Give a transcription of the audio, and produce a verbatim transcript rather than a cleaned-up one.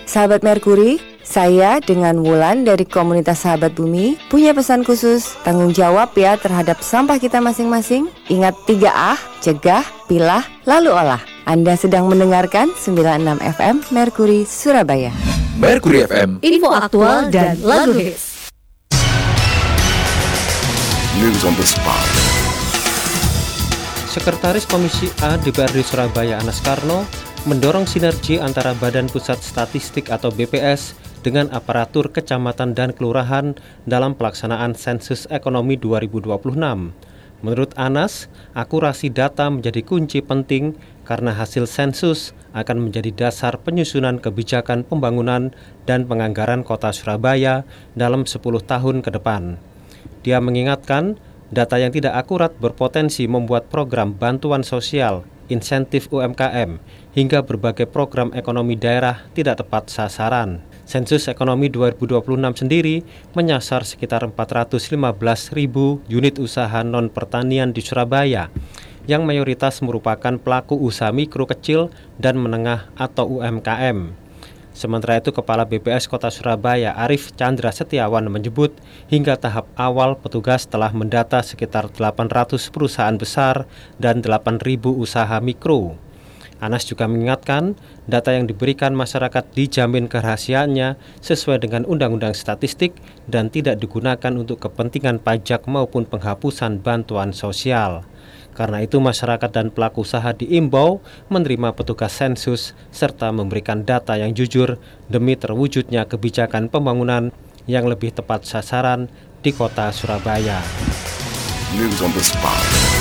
Sahabat Merkuri, saya dengan Wulan dari komunitas Sahabat Bumi punya pesan khusus. Tanggung jawab ya terhadap sampah kita masing-masing. Ingat tiga A, cegah, pilah, lalu olah. Anda sedang mendengarkan sembilan puluh enam F M Merkuri Surabaya. Merkuri F M, info aktual dan lagu hits. News on the spot. Sekretaris Komisi A D P R D Surabaya Anas Karno mendorong sinergi antara Badan Pusat Statistik atau B P S dengan aparatur kecamatan dan kelurahan dalam pelaksanaan sensus ekonomi dua ribu dua puluh enam. Menurut Anas, akurasi data menjadi kunci penting karena hasil sensus akan menjadi dasar penyusunan kebijakan pembangunan dan penganggaran kota Surabaya dalam sepuluh tahun ke depan. Dia mengingatkan, data yang tidak akurat berpotensi membuat program bantuan sosial, insentif U M K M, hingga berbagai program ekonomi daerah tidak tepat sasaran. Sensus ekonomi dua ribu dua puluh enam sendiri menyasar sekitar empat ratus lima belas ribu unit usaha non-pertanian di Surabaya, yang mayoritas merupakan pelaku usaha mikro kecil dan menengah atau U M K M. Sementara itu, Kepala B P S Kota Surabaya Arief Chandra Setiawan menyebut hingga tahap awal petugas telah mendata sekitar delapan ratus perusahaan besar dan delapan ribu usaha mikro. Anas juga mengingatkan, data yang diberikan masyarakat dijamin kerahasiaannya sesuai dengan Undang-Undang Statistik dan tidak digunakan untuk kepentingan pajak maupun penghapusan bantuan sosial. Karena itu masyarakat dan pelaku usaha diimbau menerima petugas sensus serta memberikan data yang jujur demi terwujudnya kebijakan pembangunan yang lebih tepat sasaran di kota Surabaya. News on the spot.